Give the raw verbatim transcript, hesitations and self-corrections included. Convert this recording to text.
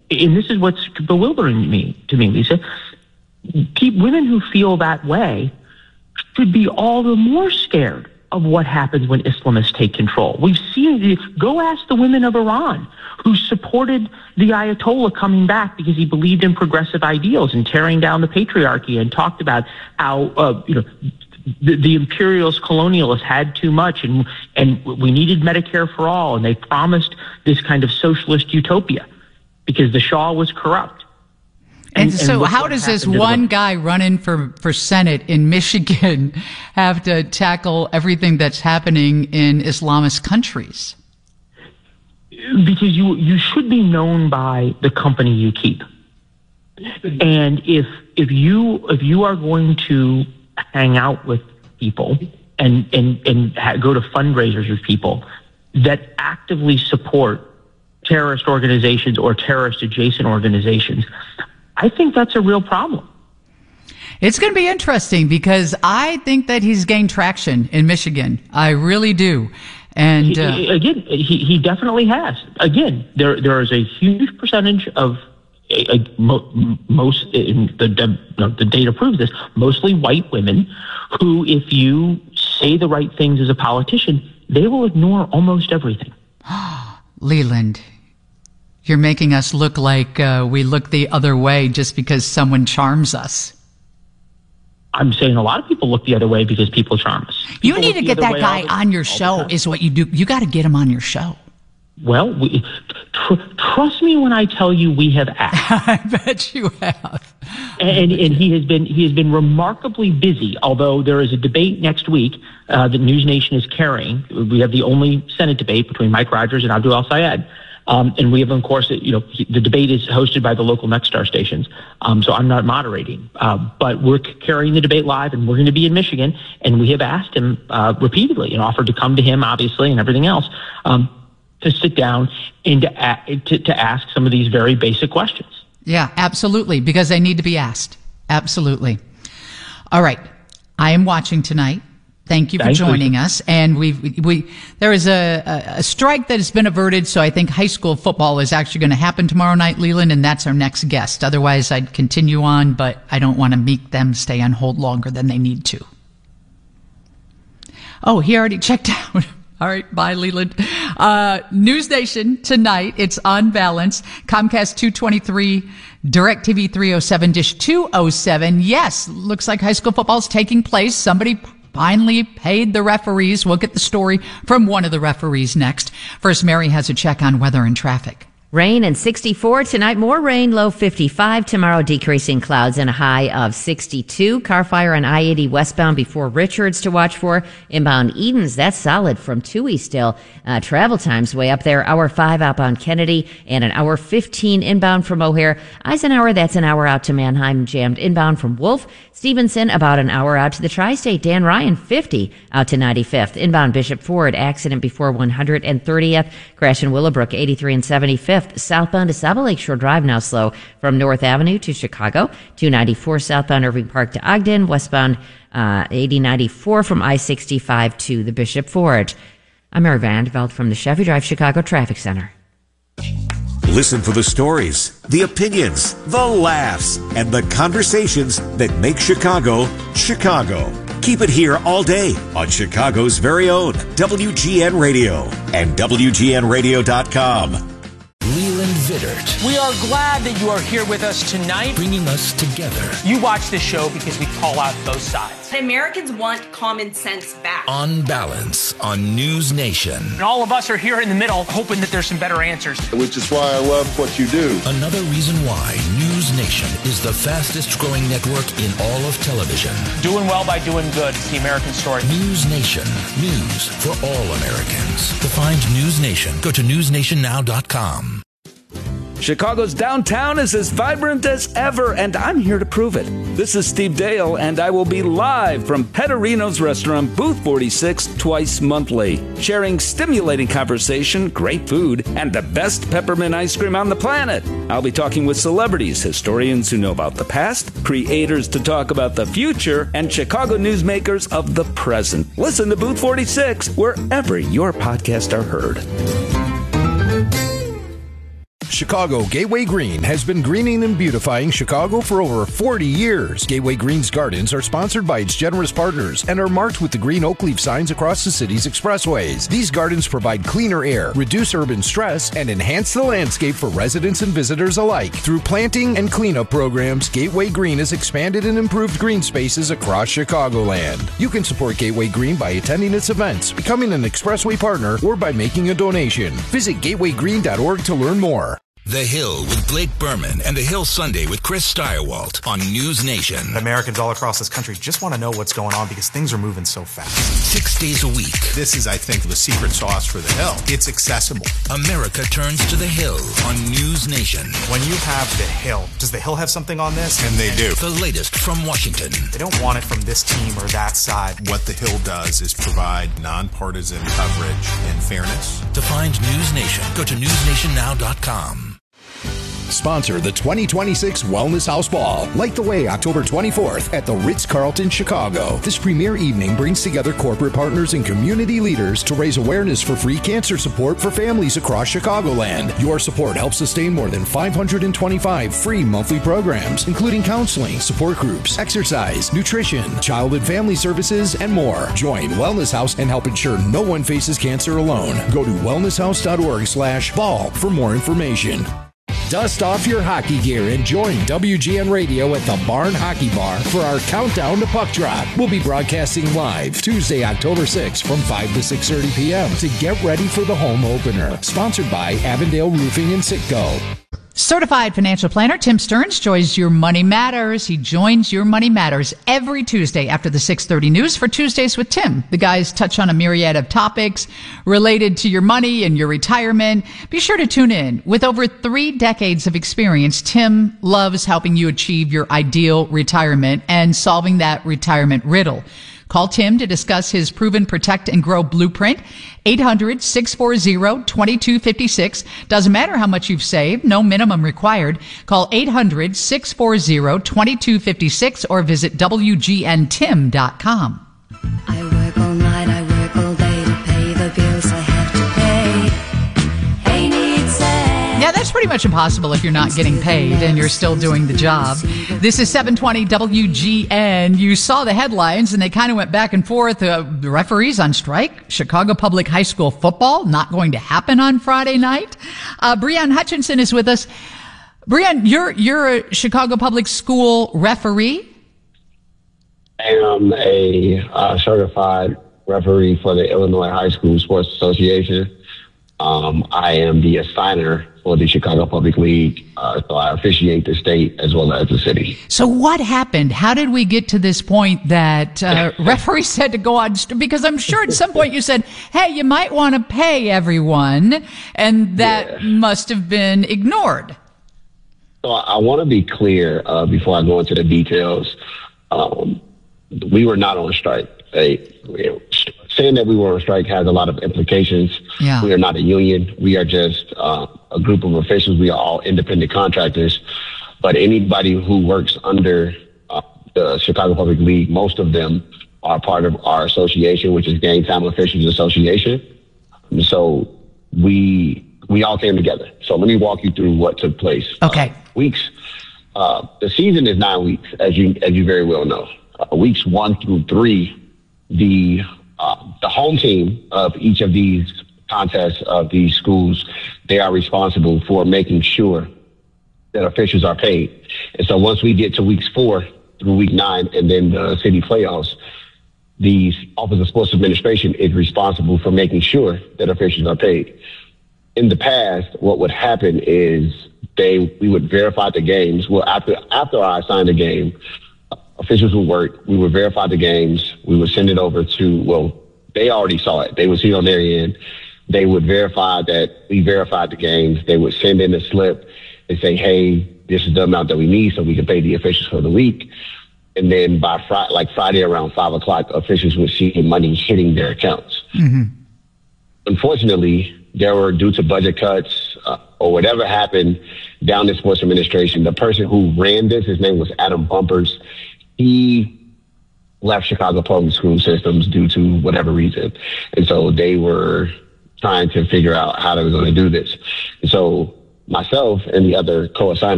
and this is what's bewildering me to me, Lisa, keep, women who feel that way should be all the more scared of what happens when Islamists take control. We've seen, go ask the women of Iran who supported the Ayatollah coming back because he believed in progressive ideals and tearing down the patriarchy, and talked about how, uh, you know, the, the imperialist colonialists had too much, and and we needed Medicare for all, and they promised this kind of socialist utopia because the Shah was corrupt. And, and so and how does this one guy running for, for Senate in Michigan have to tackle everything that's happening in Islamist countries? Because you, you should be known by the company you keep. And if if you if you are going to hang out with people and, and, and ha- go to fundraisers with people that actively support terrorist organizations or terrorist adjacent organizations, I think that's a real problem. It's going to be interesting because I think that he's gained traction in Michigan. I really do. And uh, he, again, he, he definitely has. Again, there there is a huge percentage of a, a, mo, most in the, the the data proves this. Mostly white women who, if you say the right things as a politician, they will ignore almost everything. Leland, you're making us look like uh, we look the other way just because someone charms us. I'm saying a lot of people look the other way because people charm us. People you need to get that guy the, on your show is what you do. You got to get him on your show. Well, we, tr- trust me when I tell you we have asked. I bet you have. And, and he has been he has been remarkably busy, although there is a debate next week uh, that News Nation is carrying. We have the only Senate debate between Mike Rogers and Abdul El-Sayed. Um, and we have, of course, you know, the debate is hosted by the local Nexstar stations. Um, so I'm not moderating, uh, but we're carrying the debate live, and we're going to be in Michigan. And we have asked him uh, repeatedly and offered to come to him, obviously, and everything else, um, to sit down and to, a- to, to ask some of these very basic questions. Yeah, absolutely, because they need to be asked. Absolutely. All right. I am watching tonight. Thank you for Thank joining you. us. And we we there is a, a strike that has been averted, so I think high school football is actually going to happen tomorrow night, Leland, and that's our next guest. Otherwise, I'd continue on, but I don't want to make them stay on hold longer than they need to. Oh, he already checked out. All right, bye, Leland. Uh, News Nation tonight, it's On Balance, Comcast two twenty-three, DirecTV three oh seven, Dish two oh seven. Yes, looks like high school football is taking place. Somebody finally paid the referees. We'll get the story from one of the referees next. First, Mary has a check on weather and traffic. Rain and sixty-four tonight, more rain, low fifty-five. Tomorrow, decreasing clouds and a high of sixty-two. Car fire on I eighty westbound before Richards to watch for. Inbound Edens, that's solid from Toohey still. Uh, travel times way up there. Hour five outbound Kennedy and an hour fifteen inbound from O'Hare. Eisenhower, that's an hour out to Mannheim. Jammed inbound from Wolf. Stevenson, about an hour out to the Tri-State. Dan Ryan, fifty out to ninety-fifth. Inbound Bishop Ford, accident before one hundred thirtieth. Crash in Willowbrook, eighty-three and seventy-fifth. Southbound to Saba Lakeshore Drive now slow from North Avenue to Chicago. two ninety-four southbound Irving Park to Ogden. Westbound uh, eighty ninety-four from I sixty-five to the Bishop Ford. I'm Mary Vandeveld from the Chevy Drive Chicago Traffic Center. Listen for the stories, the opinions, the laughs, and the conversations that make Chicago, Chicago. Keep it here all day on Chicago's very own W G N Radio and W G N radio dot com. Leland Vittert. We are glad that you are here with us tonight. Bringing us together. You watch this show because we call out both sides. Americans want common sense back. On Balance on News Nation. And all of us are here in the middle hoping that there's some better answers. Which is why I love what you do. Another reason why News Nation is the fastest growing network in all of television. Doing well by doing good. It's the American story. News Nation. News for all Americans. To find News Nation, go to news nation now dot com. Chicago's downtown is as vibrant as ever, and I'm here to prove it. This is Steve Dale, and I will be live from Pettorino's Restaurant, Booth forty-six, twice monthly, sharing stimulating conversation, great food, and the best peppermint ice cream on the planet. I'll be talking with celebrities, historians who know about the past, creators to talk about the future, and Chicago newsmakers of the present. Listen to Booth forty-six wherever your podcasts are heard. Chicago Gateway Green has been greening and beautifying Chicago for over forty years. Gateway Green's gardens are sponsored by its generous partners and are marked with the green oak leaf signs across the city's expressways. These gardens provide cleaner air, reduce urban stress, and enhance the landscape for residents and visitors alike. Through planting and cleanup programs, Gateway Green has expanded and improved green spaces across Chicagoland. You can support Gateway Green by attending its events, becoming an expressway partner, or by making a donation. Visit gateway green dot org to learn more. The Hill with Blake Berman and The Hill Sunday with Chris Steyerwalt on News Nation. Americans all across this country just want to know what's going on because things are moving so fast. Six days a week. This is, I think, the secret sauce for The Hill. It's accessible. America turns to The Hill on News Nation. When you have The Hill, does The Hill have something on this? And they do. The latest from Washington. They don't want it from this team or that side. What The Hill does is provide nonpartisan coverage and fairness. To find News Nation, go to news nation now dot com. Sponsor the twenty twenty-six Wellness House Ball. Light the way October twenty-fourth at the Ritz-Carlton, Chicago. This premier evening brings together corporate partners and community leaders to raise awareness for free cancer support for families across Chicagoland. Your support helps sustain more than five hundred twenty-five free monthly programs, including counseling, support groups, exercise, nutrition, child and family services, and more. Join Wellness House and help ensure no one faces cancer alone. Go to wellness house dot org slash ball for more information. Dust off your hockey gear and join W G N Radio at the Barn Hockey Bar for our countdown to puck drop. We'll be broadcasting live Tuesday, October sixth from five to six thirty p.m. to get ready for the home opener. Sponsored by Avondale Roofing and Sitco. Certified financial planner Tim Stearns joins Your Money Matters. He joins Your Money Matters every Tuesday after the six thirty news for Tuesdays with Tim. The guys touch on a myriad of topics related to your money and your retirement. Be sure to tune in. With over three decades of experience, Tim loves helping you achieve your ideal retirement and solving that retirement riddle. Call Tim to discuss his proven Protect and Grow blueprint. eight hundred, six four zero, two two five six. Doesn't matter how much you've saved. No minimum required. Call eight hundred, six four zero, two two five six or visit W G N tim dot com. I work all night, I work all day to pay the bills I have to pay. Ain't it sad? Yeah, that's pretty much impossible if you're not getting paid and you're still doing the job. This is seven twenty W G N. You saw the headlines and they kind of went back and forth. Uh, the referees on strike. Chicago Public High School football not going to happen on Friday night. Uh, Breanne Hutchinson is with us. Breanne, you're, you're a Chicago Public School referee? I am a uh, certified referee for the Illinois High School Sports Association. Um, I am the assigner for the Chicago Public League, uh, so I officiate the state as well as the city. So what happened? How did we get to this point that uh, referees had to go on? St- because I'm sure at some point you said, hey, you might want to pay everyone, and that yeah. must have been ignored. So I, I want to be clear uh, before I go into the details. Um, we were not on strike. Hey, saying that we were on strike has a lot of implications. Yeah. We are not a union. We are just uh, a group of officials. We are all independent contractors. But anybody who works under uh, the Chicago Public League, most of them are part of our association, which is Game Time Officials Association. So we we all came together. So let me walk you through what took place. Okay. Uh, weeks. Uh, the season is nine weeks, as you as you very well know. Uh, weeks one through three, the uh, the home team of each of these contests of these schools, they are responsible for making sure that officials are paid. And so once we get to weeks four through week nine and then the city playoffs, the Office of Sports Administration is responsible for making sure that officials are paid. In the past, what would happen is they we would verify the games. Well, after after I assigned the game, officials would work. We would verify the games. We would send it over to, well, they already saw it. They would see it on their end. They would verify that we verified the games. They would send in a slip and say, hey, this is the amount that we need so we can pay the officials for the week. And then by Friday, like Friday around five o'clock, officials would see the money hitting their accounts. Mm-hmm. Unfortunately, there were, due to budget cuts uh, or whatever happened down in sports administration, the person who ran this, his name was Adam Bumpers. He left Chicago public school systems due to whatever reason. And so they were trying to figure out how they were going to do this. And so myself and the other co-assigners